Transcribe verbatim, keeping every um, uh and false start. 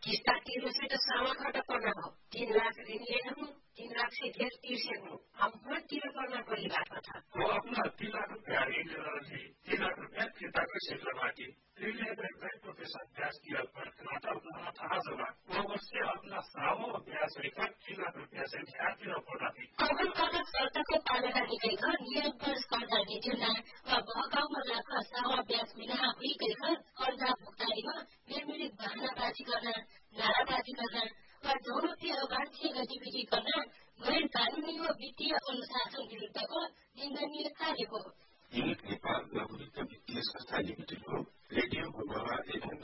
किस्ता तिर्नुसहित सामान खर्च पर्न भयो तीन लाख ऋण लिनु तीन लाख से घेर तिर्सेनु अब मन तिर्नु पर्न परिरहेको छ वो अपना तीन लाख रुपया ऋण लिएर तीन लाख रुपया फिर्ताको क्षेत्रबाट ऋणले बैंक प्रोफेसर ब्याज दिया पर खाता अपना थाहा जमा वो उससे अपना सामो ब्याज रेखा तीन लाख रुपया से ब्याज दिया पड़ा थी कौन कौन शर्तको पालना निकै घर निरन्तर कर्जा निठेला वा बहकाउमा लाख सावा ब्याज मिला हुइकै घर कर्जा भुक्तानीमा निर्मित बहानाबाजी गर्न नाराबाजी गर्न वा जौरतीय अवांछनीय गतिविधि गर्न गैर कानूनी व वित्तीय अनुशासन विरुद्धको निन्दनीय कार्य हो। युनिट नेपाल नागरिक वित्तीय संस्था लिमिटेडको रेडियो गुम्बामा एवं